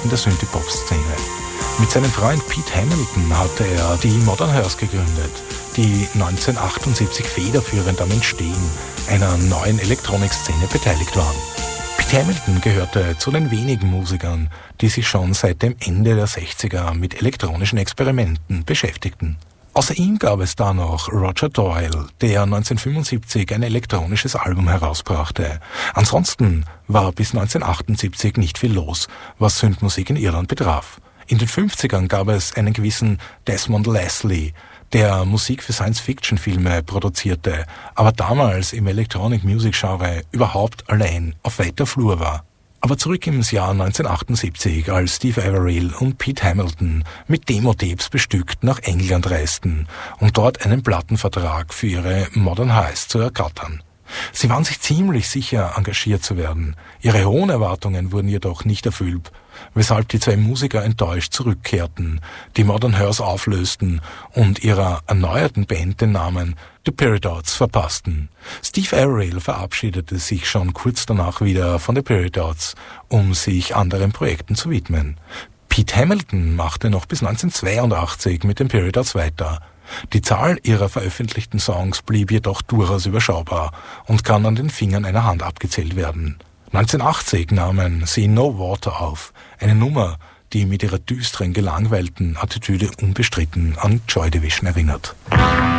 Exponenten der Synthie-Pop-Szene. Mit seinem Freund Pete Hamilton hatte er die Modern Hearts gegründet, die 1978 federführend am Entstehen einer neuen Elektronikszene beteiligt waren. Pete Hamilton gehörte zu den wenigen Musikern, die sich schon seit dem Ende der 60er mit elektronischen Experimenten beschäftigten. Außer ihm gab es da noch Roger Doyle, der 1975 ein elektronisches Album herausbrachte. Ansonsten war bis 1978 nicht viel los, was Synthmusik in Irland betraf. In den 50ern gab es einen gewissen Desmond Leslie, der Musik für Science-Fiction-Filme produzierte, aber damals im Electronic-Music-Genre überhaupt allein auf weiter Flur war. Aber zurück ins Jahr 1978, als Steve Averill und Pete Hamilton mit Demo-Tapes bestückt nach England reisten, um dort einen Plattenvertrag für ihre Modern Hearts zu ergattern. Sie waren sich ziemlich sicher, engagiert zu werden. Ihre hohen Erwartungen wurden jedoch nicht erfüllt, weshalb die zwei Musiker enttäuscht zurückkehrten, die Modern Hearts auflösten und ihrer erneuerten Band den Namen The Peridot's verpassten. Steve Averill verabschiedete sich schon kurz danach wieder von The Peridot's, um sich anderen Projekten zu widmen. Pete Hamilton machte noch bis 1982 mit den Peridot's weiter. Die Zahl ihrer veröffentlichten Songs blieb jedoch durchaus überschaubar und kann an den Fingern einer Hand abgezählt werden. 1980 nahmen sie No Water auf, eine Nummer, die mit ihrer düsteren, gelangweilten Attitüde unbestritten an Joy Division erinnert.